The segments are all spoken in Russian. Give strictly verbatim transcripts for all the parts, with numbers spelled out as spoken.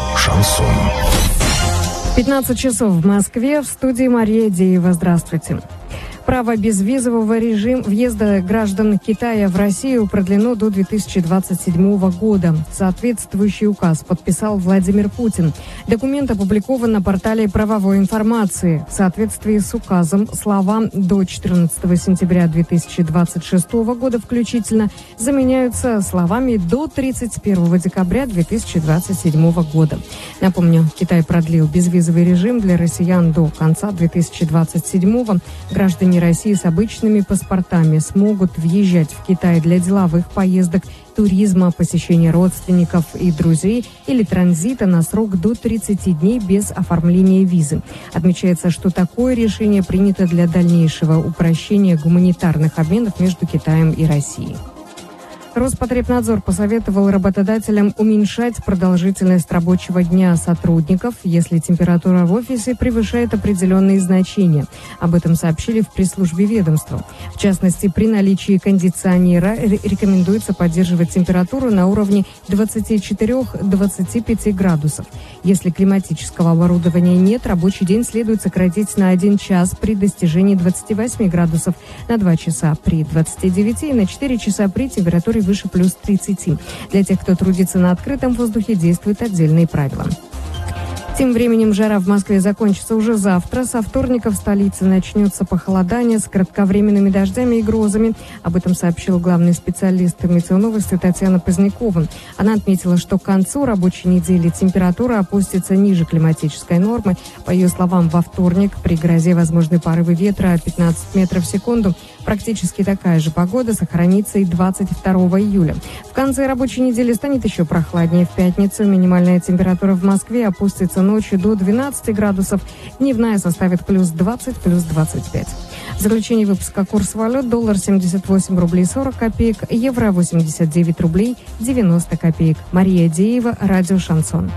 Шансон. пятнадцать часов в Москве. В студии Мария Деева. Здравствуйте. Право безвизового режима въезда граждан Китая в Россию продлено до две тысячи двадцать седьмого года. Соответствующий указ подписал Владимир Путин. Документ опубликован на портале правовой информации. В соответствии с указом слова «до четырнадцатого сентября две тысячи двадцать шестого года включительно» заменяются словами «до тридцать первого декабря две тысячи двадцать седьмого года». Напомню, Китай продлил безвизовый режим для россиян до конца две тысячи двадцать седьмого. Граждане России с обычными паспортами смогут въезжать в Китай для деловых поездок, туризма, посещения родственников и друзей или транзита на срок до тридцати дней без оформления визы. Отмечается, что такое решение принято для дальнейшего упрощения гуманитарных обменов между Китаем и Россией. Роспотребнадзор посоветовал работодателям уменьшать продолжительность рабочего дня сотрудников, если температура в офисе превышает определенные значения. Об этом сообщили в пресс-службе ведомства. В частности, при наличии кондиционера рекомендуется поддерживать температуру на уровне двадцати четырёх — двадцати пяти градусов. Если климатического оборудования нет, рабочий день следует сократить на один час при достижении двадцати восьми градусов, на два часа при двадцати девяти и на четыре часа при температуре выше плюс тридцати. Для тех, кто трудится на открытом воздухе, действуют отдельные правила. Тем временем жара в Москве закончится уже завтра. Со вторника в столице начнется похолодание с кратковременными дождями и грозами. Об этом сообщил главный специалист «Метеоновости» Татьяна Позднякова. Она отметила, что к концу рабочей недели температура опустится ниже климатической нормы. По ее словам, во вторник при грозе возможны порывы ветра пятнадцать метров в секунду. Практически такая же погода сохранится и двадцать второго июля. В конце рабочей недели станет еще прохладнее. В пятницу минимальная температура в Москве опустится ночью до двенадцати градусов, дневная составит плюс двадцать, плюс двадцать пять. В заключение выпуска курс валют: доллар семьдесят восемь рублей сорок копеек, евро восемьдесят девять рублей девяносто копеек. Мария Деева, радио «Шансон».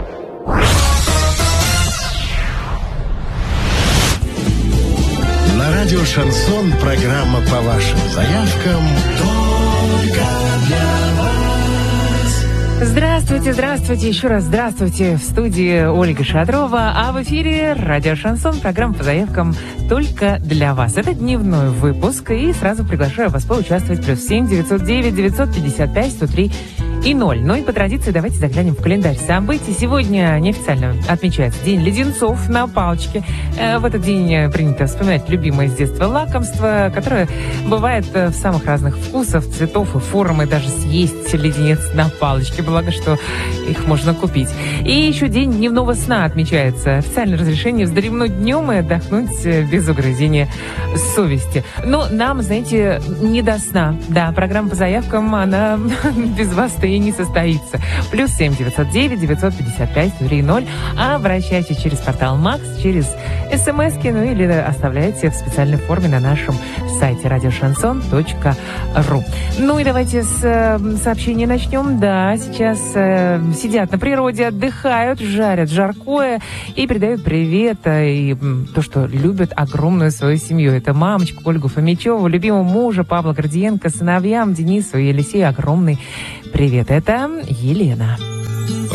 На радио «Шансон» программа по вашим заявкам только для вас. Здравствуйте, здравствуйте, еще раз здравствуйте. В студии Ольга Шадрова, а в эфире радио «Шансон», программа по заявкам только для вас. Это дневной выпуск, и сразу приглашаю вас поучаствовать. Плюс семь девятьсот девять девятьсот пятьдесят пять сто три и ноль. Ну и по традиции давайте заглянем в календарь событий. Сегодня неофициально отмечается День леденцов на палочке. В этот день принято вспоминать любимое с детства лакомство, которое бывает в самых разных вкусах, цветов и форм, и даже съесть леденец на палочке, благо, что их можно купить. И еще День дневного сна отмечается. Официальное разрешение вздремнуть днем и отдохнуть без угрызения совести. Но нам, знаете, не до сна. Да, программа по заявкам, она без вас-то и не состоится. Плюс семь девятьсот девять девятьсот пятьдесят пять сто три ноль. А обращайтесь через портал Макс, через смски, ну или оставляйте в специальной форме на нашем сайте радио шансон точка ру. Ну и давайте с э, сообщения начнем. Да, сейчас э, сидят на природе, отдыхают, жарят жаркое и передают привет э, и э, то, что любят огромную свою семью. Это мамочку Ольгу Фомичеву, любимого мужа Павла Гордиенко, сыновьям Денису и Елисею огромный привет. Это Елена.